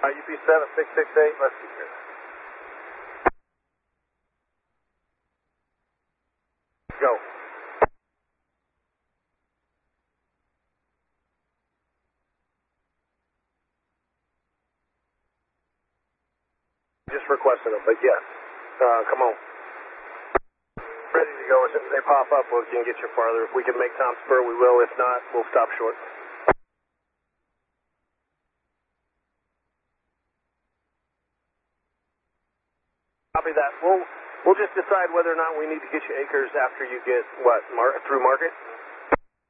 UP 7668, let's see here. Go. Just requested them, but yes. Come on. Ready to go. As soon as they pop up, we can get you farther. If we can make Tom Spur, we will. If not, we'll stop short. Copy that. We'll just decide whether or not we need to get you acres after you get, through market?